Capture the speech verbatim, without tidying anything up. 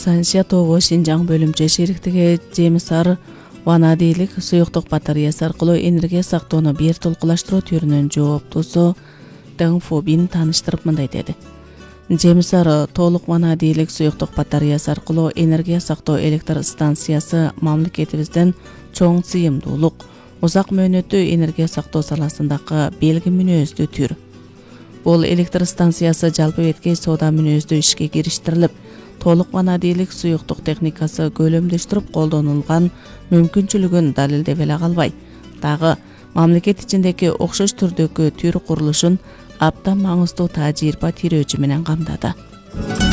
Саншия тобу Шинжаң бөлімче шериктиги Жемисар ванадийлик суюктук батареясы аркылуу энергия сактоону бир толкулаштыруу түрүнүн жооптусу Дэн Фобин тааныштырып мындай деди. Жемисар толук ванадийлик суюктук батареясы аркылуу энергия сактоо электр станциясы мамлекетибизден чоң сыйымдуулук, узак мөөнөттүү энергия сактоо саласындагы белги мүнөздүү түр. Бул электр станциясы жалпы беткей соода мүнөздүү ишке кириштирилип, толук ванадийлик суюктук техникасы көлөмдөштүрүп колдонулган мүмкүнчүлүгүн далилдеп эле калбай, дагы мамлекет ичиндеги окшош түрдөгү түр курулушун абдан маңыздуу тажрыйба тирөөчү менен камдады.